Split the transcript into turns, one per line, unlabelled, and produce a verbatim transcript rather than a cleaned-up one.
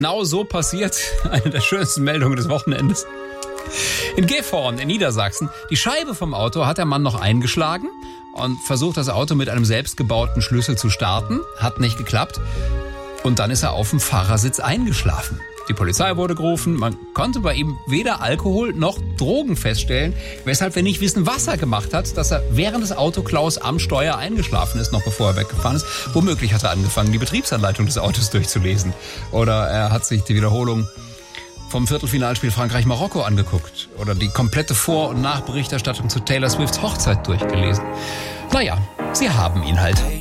Genau so passiert eine der schönsten Meldungen des Wochenendes. In Gifhorn in Niedersachsen, die Scheibe vom Auto hat der Mann noch eingeschlagen und versucht, das Auto mit einem selbstgebauten Schlüssel zu starten. Hat nicht geklappt. Und dann ist er auf dem Fahrersitz eingeschlafen. Die Polizei wurde gerufen. Man konnte bei ihm weder Alkohol noch Drogen feststellen, weshalb wir nicht wissen, was er gemacht hat, dass er während des Autoklaus am Steuer eingeschlafen ist, noch bevor er weggefahren ist. Womöglich hat er angefangen, die Betriebsanleitung des Autos durchzulesen. Oder er hat sich die Wiederholung vom Viertelfinalspiel Frankreich-Marokko angeguckt. Oder die komplette Vor- und Nachberichterstattung zu Taylor Swifts Hochzeit durchgelesen. Naja, sie haben ihn halt.